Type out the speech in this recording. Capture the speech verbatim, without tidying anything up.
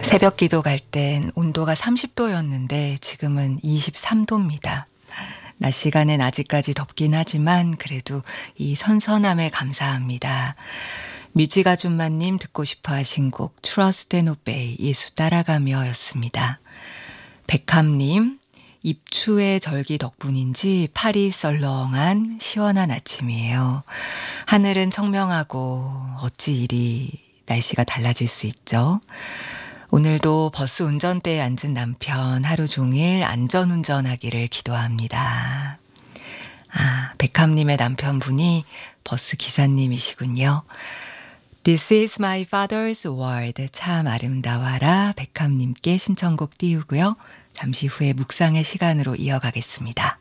새벽 기도 갈 땐 온도가 삼십 도였는데 지금은 이십삼 도입니다. 낮 시간엔 아직까지 덥긴 하지만 그래도 이 선선함에 감사합니다. 뮤직 아줌마님 듣고 싶어 하신 곡 Trust and Obey 예수 따라가며 였습니다. 백함님, 입추의 절기 덕분인지 팔이 썰렁한 시원한 아침이에요. 하늘은 청명하고 어찌 이리 날씨가 달라질 수 있죠. 오늘도 버스 운전대에 앉은 남편 하루 종일 안전운전하기를 기도합니다. 아, 백함님의 남편분이 버스 기사님이시군요. This is my father's world. 참 아름다워라. 백함님께 신청곡 띄우고요. 잠시 후에 묵상의 시간으로 이어가겠습니다.